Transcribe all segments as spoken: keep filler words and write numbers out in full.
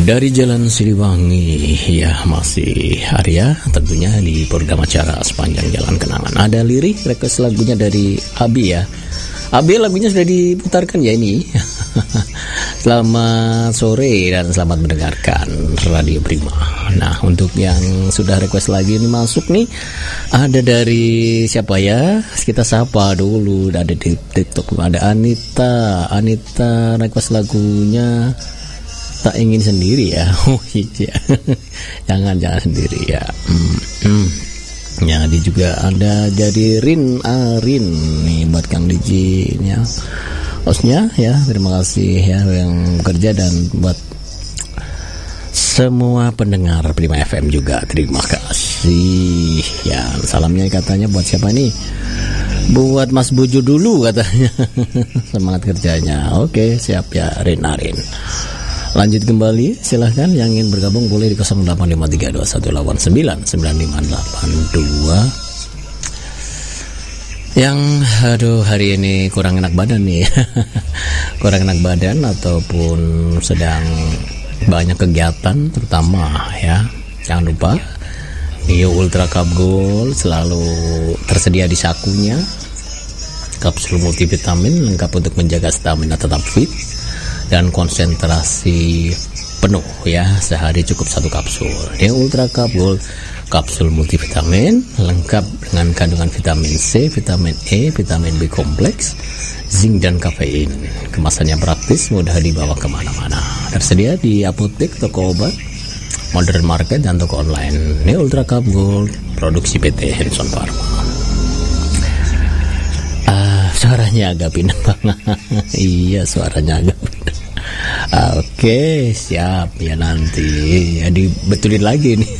Dari Jalan Siliwangi, ya masih Arya tentunya di program acara Sepanjang Jalan Kenangan. Ada lirik request lagunya dari Abi ya. Abi, lagunya sudah diputarkan ya ini. Selamat sore dan selamat mendengarkan Radio Prima. Nah, untuk yang sudah request lagi ini masuk nih, ada dari siapa ya? Kita sapa dulu. Ada di TikTok, ada Anita. Anita request lagunya Tak Ingin Sendiri ya. Oh iya. Jangan jangan sendiri ya. Hmm, hmm. Ya, dia juga ada jadi Rin Arin nih buat Kang Diji nya. Hostnya ya, terima kasih ya yang bekerja, dan buat semua pendengar Prima F M juga terima kasih. Ya, salamnya katanya buat siapa nih? Buat Mas Bojo dulu katanya. Semangat kerjanya. Oke, siap ya Rin Arin. Lanjut kembali, silahkan yang ingin bergabung boleh di nol delapan lima tiga dua satu delapan sembilan sembilan lima delapan dua. Yang aduh hari ini kurang enak badan nih. Kurang enak badan ataupun sedang banyak kegiatan terutama ya. Jangan lupa Neo Ultra Cup Gold selalu tersedia di sakunya. Kapsul multivitamin lengkap untuk menjaga stamina tetap fit dan konsentrasi penuh ya, sehari cukup satu kapsul. Neo Ultra Cup Gold kapsul multivitamin lengkap dengan kandungan vitamin C, vitamin E, vitamin B kompleks, zinc dan kafein. Kemasannya praktis, mudah dibawa kemana-mana. Tersedia di apotek, toko obat, modern market dan toko online. Neo Ultra Cup Gold produksi P T Hanson Pharma. Ah, suaranya agak pindah. Iya, suaranya agak pindah. Oke, siap ya, nanti ya dibetulin lagi nih.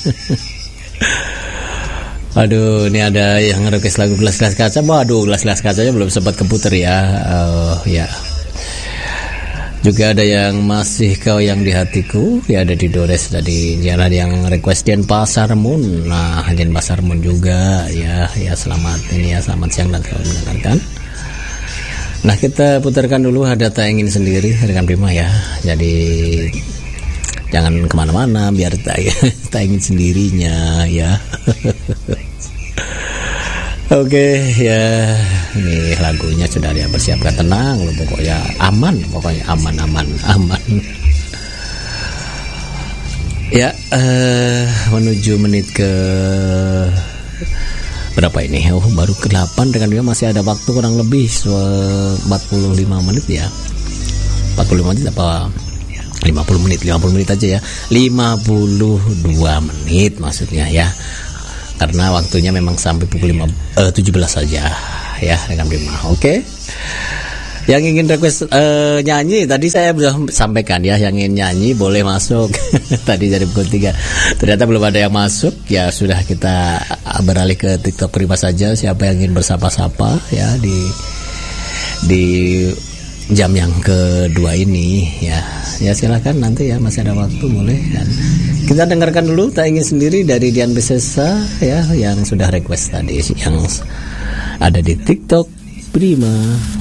Aduh, ini ada yang request lagu Gelas-Gelas Kaca. Waduh, Gelas-Gelas Kacanya belum sempat keputer ya. Uh, ya. Juga ada yang Masih Kau Yang di Hatiku, ya ada di Dores tadi. Ada yang request Dian Pasar Moon. Nah, Dian Pasar Moon juga ya. Ya selamat ini ya, selamat siang dan selamat mendengarkan. Nah, kita putarkan dulu ada Tak Ingin Sendiri dengan Prima ya. Jadi jangan kemana-mana biar tak, tak ingin sendirinya ya. Oke ya, ini lagunya sudah dia persiapkan, tenang loh, pokoknya aman, pokoknya aman aman aman. Ya, uh, menuju menit ke berapa ini? Oh, baru ke delapan, dengan dia masih ada waktu kurang lebih empat puluh lima menit ya. empat puluh lima menit apa lima puluh menit, lima puluh menit aja ya. lima puluh dua menit maksudnya ya. Karena waktunya memang sampai pukul lima, eh, tujuh belas saja ya dengan Bima. Oke. Yang ingin request uh, nyanyi tadi saya sudah sampaikan ya, yang ingin nyanyi boleh masuk. Tadi dari pukul tiga. Ternyata belum ada yang masuk, ya sudah kita beralih ke TikTok Prima saja. Siapa yang ingin bersapa-sapa ya di di jam yang kedua ini ya. Ya silakan nanti ya, masih ada waktu, boleh. Dan kita dengarkan dulu Tak Ingin Sendiri dari Dian Besesa ya, yang sudah request tadi, yang ada di TikTok Prima.